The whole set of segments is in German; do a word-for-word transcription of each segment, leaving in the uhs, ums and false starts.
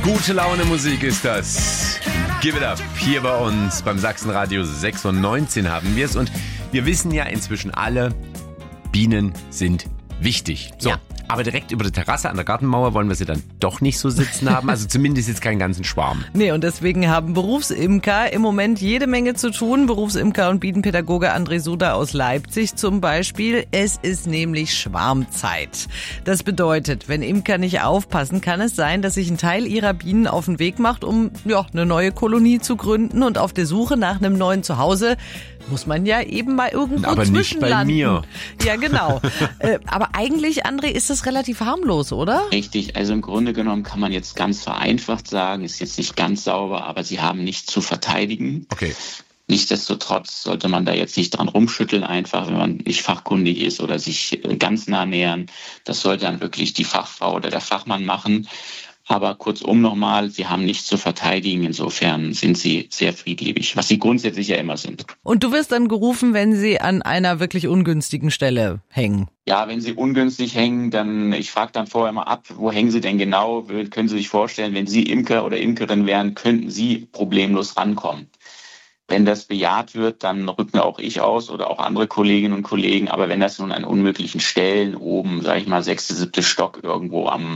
Gute Laune Musik ist das. Give it up. Hier bei uns beim Sachsenradio sechs Uhr neunzehn haben wir es. Und wir wissen ja inzwischen alle, Bienen sind wichtig. So. Ja. Aber direkt über der Terrasse an der Gartenmauer wollen wir sie dann doch nicht so sitzen haben. Also zumindest jetzt keinen ganzen Schwarm. Nee, und deswegen haben Berufsimker im Moment jede Menge zu tun. Berufsimker und Bienenpädagoge André Suda aus Leipzig zum Beispiel. Es ist nämlich Schwarmzeit. Das bedeutet, wenn Imker nicht aufpassen, kann es sein, dass sich ein Teil ihrer Bienen auf den Weg macht, um ja, eine neue Kolonie zu gründen. Und auf der Suche nach einem neuen Zuhause muss man ja eben mal irgendwo aber zwischenlanden. Aber nicht bei mir. Ja, genau. äh, aber eigentlich, André, ist das relativ harmlos, oder? Richtig. Also im Grunde genommen kann man jetzt ganz vereinfacht sagen, ist jetzt nicht ganz sauber, aber sie haben nichts zu verteidigen. Okay. Nichtsdestotrotz sollte man da jetzt nicht dran rumschütteln, einfach, wenn man nicht fachkundig ist oder sich ganz nah nähern. Das sollte dann wirklich die Fachfrau oder der Fachmann machen. Aber kurzum nochmal, sie haben nichts zu verteidigen. Insofern sind sie sehr friedliebig, was sie grundsätzlich ja immer sind. Und du wirst dann gerufen, wenn sie an einer wirklich ungünstigen Stelle hängen? Ja, wenn sie ungünstig hängen, dann, ich frage dann vorher mal ab, wo hängen sie denn genau? Können Sie sich vorstellen, wenn Sie Imker oder Imkerin wären, könnten Sie problemlos rankommen. Wenn das bejaht wird, dann rücken auch ich aus oder auch andere Kolleginnen und Kollegen. Aber wenn das nun an unmöglichen Stellen oben, sage ich mal, sechste, siebte Stock irgendwo am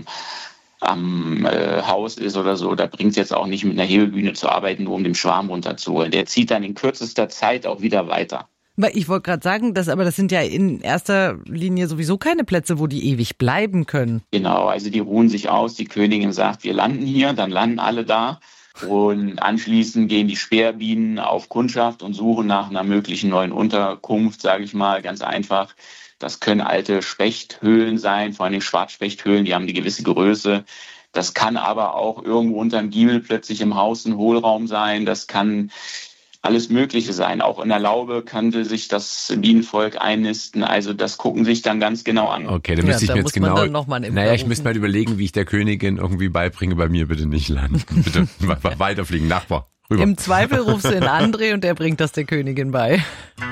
am äh, Haus ist oder so, da bringt es jetzt auch nicht mit einer Hebebühne zu arbeiten, nur um den Schwarm runterzuholen. Der zieht dann in kürzester Zeit auch wieder weiter. Ich wollte gerade sagen, dass, aber das sind ja in erster Linie sowieso keine Plätze, wo die ewig bleiben können. Genau, also die ruhen sich aus. Die Königin sagt, wir landen hier, dann landen alle da. Und anschließend gehen die Sperrbienen auf Kundschaft und suchen nach einer möglichen neuen Unterkunft, sage ich mal, ganz einfach. Das können alte Spechthöhlen sein, vor allem Schwarzspechthöhlen, die haben eine gewisse Größe. Das kann aber auch irgendwo unterm Giebel plötzlich im Haus ein Hohlraum sein. Das kann alles Mögliche sein. Auch in der Laube könnte sich das Bienenvolk einnisten. Also das gucken sich dann ganz genau an. Okay, dann müsste ja, ich mir jetzt genau... Noch mal naja, ich müsste mal überlegen, wie ich der Königin irgendwie beibringe, bei mir bitte nicht landen. Bitte weiterfliegen, Nachbar, rüber. Im Zweifel rufst du in André und der bringt das der Königin bei.